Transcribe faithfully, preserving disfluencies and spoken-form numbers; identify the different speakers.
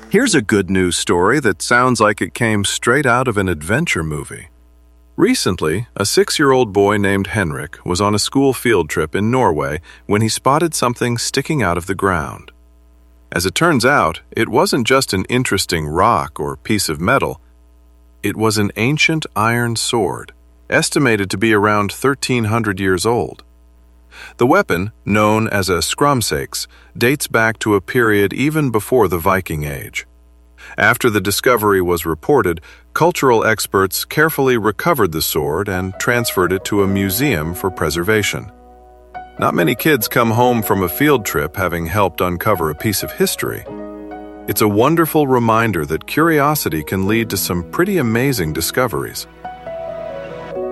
Speaker 1: Here's a good news story that sounds like it came straight out of an adventure movie. Recently, a six-year-old boy named Henrik was on a school field trip in Norway when he spotted something sticking out of the ground. As it turns out, it wasn't just an interesting rock or piece of metal. It was an ancient iron sword, estimated to be around thirteen hundred years old. The weapon, known as a skromsaks, dates back to a period even before the Viking Age. After the discovery was reported, cultural experts carefully recovered the sword and transferred it to a museum for preservation. Not many kids come home from a field trip having helped uncover a piece of history. It's a wonderful reminder that curiosity can lead to some pretty amazing discoveries.